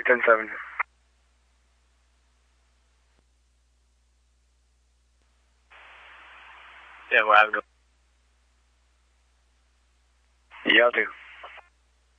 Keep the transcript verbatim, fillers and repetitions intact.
ten seven. Yeah, well, I'll go. Y'all do.